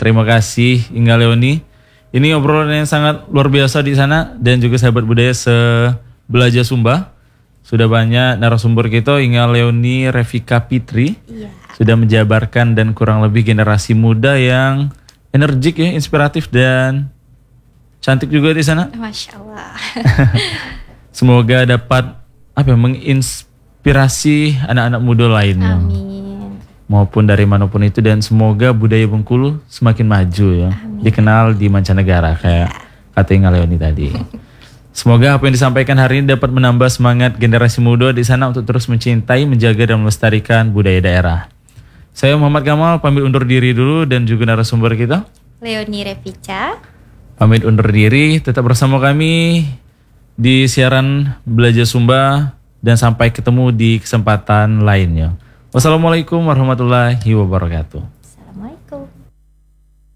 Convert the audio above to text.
terima kasih Inga Leoni. Ini obrolan yang sangat luar biasa di sana dan juga sahabat budaya sebelajar Sumba. Sudah banyak narasumber kita, Inga Leoni, Revika Fitri. Iya. Sudah menjabarkan dan kurang lebih generasi muda yang energik ya, inspiratif dan cantik juga di sana. Masya Allah. Semoga dapat menginspirasi anak-anak muda lainnya. Amin. Maupun dari manapun itu, dan semoga budaya Bengkulu semakin maju ya. Amin. Dikenal di mancanegara kayak kata Inga Leoni tadi. Semoga apa yang disampaikan hari ini dapat menambah semangat generasi muda di sana untuk terus mencintai, menjaga dan melestarikan budaya daerah. Saya Muhammad Gamal pamit undur diri dulu dan juga narasumber kita Leoni Revica pamit undur diri. Tetap bersama kami di siaran Belajar Sumba dan sampai ketemu di kesempatan lainnya. Wassalamualaikum warahmatullahi wabarakatuh. Assalamualaikum.